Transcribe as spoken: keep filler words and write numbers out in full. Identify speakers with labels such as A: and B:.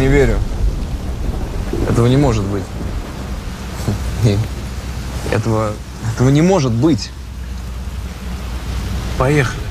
A: не верю. Этого не может быть. Этого, этого не может быть.
B: Поехали.